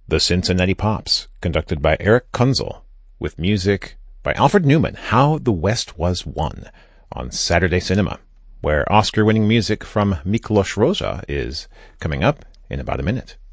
The Cincinnati Pops, conducted by Eric Kunzel, with music by Alfred Newman, How the West Was Won, on Saturday Cinema, where Oscar-winning music from Miklos Rozsa is coming up in about a minute.